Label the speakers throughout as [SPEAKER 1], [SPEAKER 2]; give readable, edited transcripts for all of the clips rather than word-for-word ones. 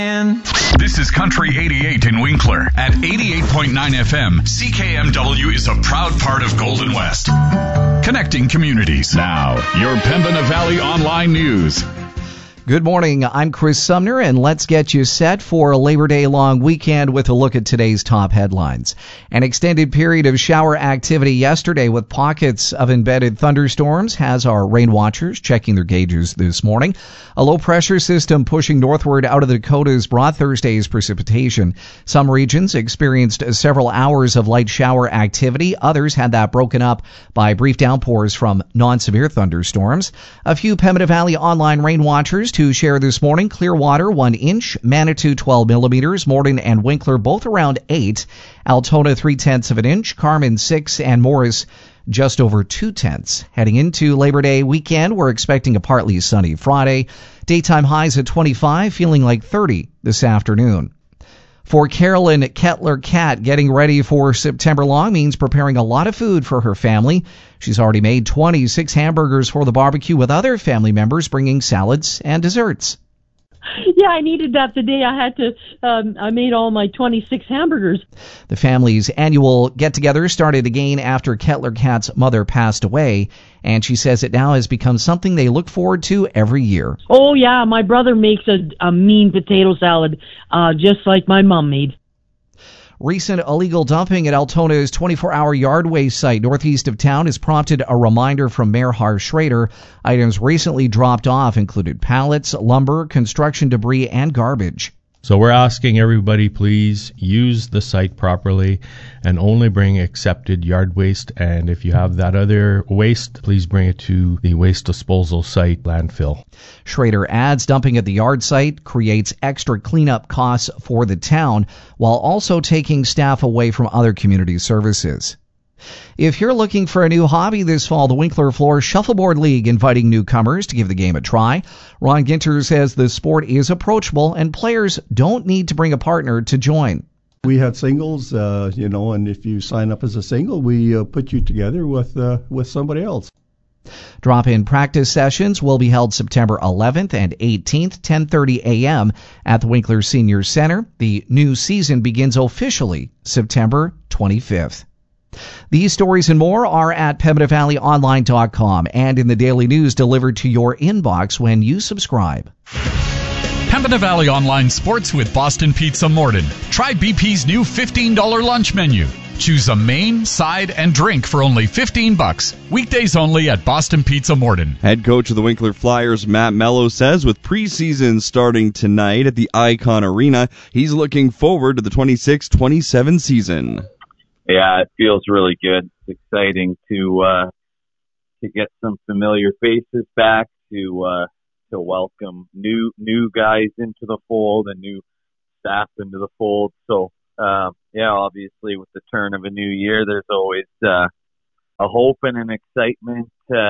[SPEAKER 1] This is Country 88 in Winkler. At 88.9 FM, CKMW is a proud part of Golden West. Connecting communities. Now, your Pembina Valley Online News.
[SPEAKER 2] Good morning, I'm Chris Sumner, and let's get you set for a Labor Day long weekend with a look at today's top headlines. An extended period of shower activity yesterday with pockets of embedded thunderstorms has our rain watchers checking their gauges this morning. A low-pressure system pushing northward out of the Dakotas brought Thursday's precipitation. Some regions experienced several hours of light shower activity. Others had that broken up by brief downpours from non-severe thunderstorms. A few Pembina Valley Online rain watchers to share this morning. Clearwater 1 inch, Manitou 12 millimeters, Morden and Winkler both around 8, Altona 3/10 of an inch, Carmen 6, and Morris just over 2/10. Heading into Labor Day weekend, we're expecting a partly sunny Friday. Daytime highs at 25, feeling like 30 this afternoon. For Carolyn Kettler-Cat, getting ready for September long means preparing a lot of food for her family. She's already made 26 hamburgers for the barbecue, with other family members bringing salads and desserts.
[SPEAKER 3] Yeah, I needed that the day I made all my 26 hamburgers.
[SPEAKER 2] The family's annual get-together started again after Kettler-Cat's mother passed away, and she says it now has become something they look forward to every year.
[SPEAKER 3] Oh, yeah, my brother makes a mean potato salad, just like my mom made.
[SPEAKER 2] Recent illegal dumping at Altona's 24-hour yard waste site northeast of town has prompted a reminder from Mayor Harv Schrader. Items recently dropped off included pallets, lumber, construction debris, and garbage.
[SPEAKER 4] So we're asking everybody, please use the site properly and only bring accepted yard waste. And if you have that other waste, please bring it to the waste disposal site landfill.
[SPEAKER 2] Schrader adds dumping at the yard site creates extra cleanup costs for the town while also taking staff away from other community services. If you're looking for a new hobby this fall, the Winkler Floor Shuffleboard League inviting newcomers to give the game a try. Ron Ginter says the sport is approachable and players don't need to bring a partner to join.
[SPEAKER 5] We have singles, and if you sign up as a single, we put you together with somebody else.
[SPEAKER 2] Drop-in practice sessions will be held September 11th and 18th, 10:30 a.m. at the Winkler Senior Center. The new season begins officially September 25th. These stories and more are at PembinaValleyOnline.com and in the daily news delivered to your inbox when you subscribe.
[SPEAKER 1] Pembina Valley Online Sports with Boston Pizza Morden. Try BP's new $15 lunch menu. Choose a main, side, and drink for only $15. Weekdays only at Boston Pizza Morden.
[SPEAKER 6] Head coach of the Winkler Flyers, Matt Mello, says with preseason starting tonight at the Icon Arena, he's looking forward to the 26-27 season.
[SPEAKER 7] Yeah, it feels really good. It's exciting to get some familiar faces back, to welcome new guys into the fold and new staff into the fold. So, obviously with the turn of a new year, there's always a hope and an excitement.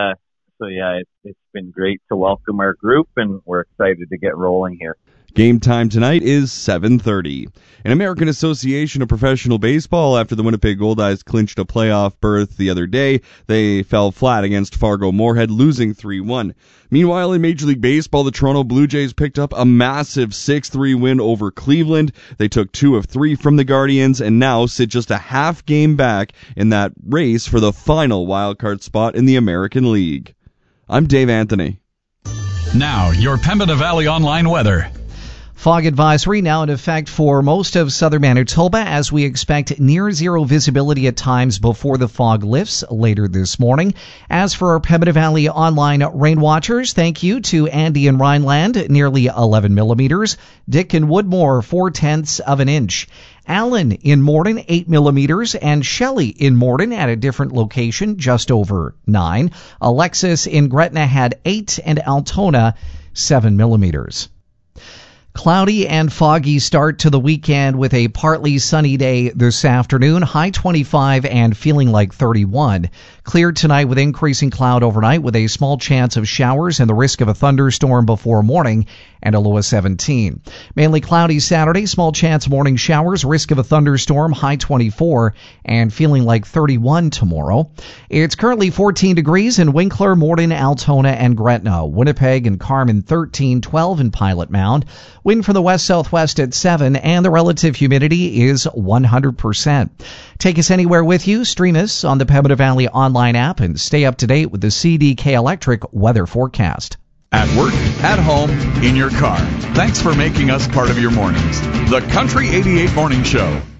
[SPEAKER 7] It's been great to welcome our group, and we're excited to get rolling here.
[SPEAKER 6] Game time tonight is 7:30. An American Association of Professional Baseball, after the Winnipeg Goldeyes clinched a playoff berth the other day, they fell flat against Fargo-Moorhead, losing 3-1. Meanwhile, in Major League Baseball, the Toronto Blue Jays picked up a massive 6-3 win over Cleveland. They took 2 of 3 from the Guardians and now sit just a half game back in that race for the final wildcard spot in the American League. I'm Dave Anthony.
[SPEAKER 1] Now, your Pembina Valley Online weather.
[SPEAKER 2] Fog advisory now in effect for most of southern Manitoba as we expect near zero visibility at times before the fog lifts later this morning. As for our Pembina Valley Online rain watchers, thank you to Andy in Rhineland, nearly 11 millimeters. Dick in Woodmore, 4/10 of an inch. Allen in Morden, 8 millimeters, and Shelley in Morden at a different location, just over 9. Alexis in Gretna had 8, and Altona, 7 millimeters. Cloudy and foggy start to the weekend with a partly sunny day this afternoon, high 25 and feeling like 31. Clear tonight with increasing cloud overnight with a small chance of showers and the risk of a thunderstorm before morning and a low of 17. Mainly cloudy Saturday, small chance morning showers, risk of a thunderstorm, high 24 and feeling like 31 tomorrow. It's currently 14 degrees in Winkler, Morden, Altona, and Gretna. Winnipeg and Carmen 13, 12 in Pilot Mound. Wind from the west-southwest at 7, and the relative humidity is 100%. Take us anywhere with you. Stream us on the Pembina Valley online app and stay up to date with the CDK Electric weather forecast.
[SPEAKER 1] At work, at home, in your car. Thanks for making us part of your mornings. The Country 88 Morning Show.